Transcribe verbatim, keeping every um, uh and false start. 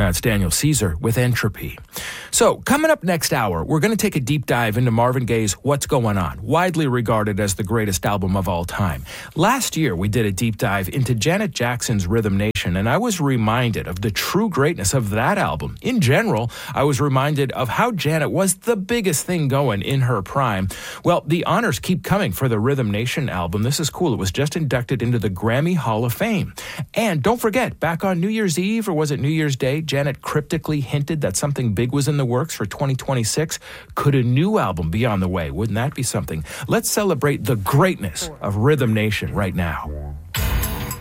That's Daniel Caesar with Entropy. So, coming up next hour, we're going to take a deep dive into Marvin Gaye's What's Going On, widely regarded as the greatest album of all time. Last year, we did a deep dive into Janet Jackson's Rhythm Nation, and I was reminded of the true greatness of that album. In general, I was reminded of how Janet was the biggest thing going in her prime. Well, the honors keep coming for the Rhythm Nation album. This is cool. It was just inducted into the Grammy Hall of Fame. And don't forget, back on New Year's Eve, or was it New Year's Day, Janet cryptically hinted that something big was in the works for twenty twenty-six. Could a new album be on the way? Wouldn't that be something? Let's celebrate the greatness of Rhythm Nation right now.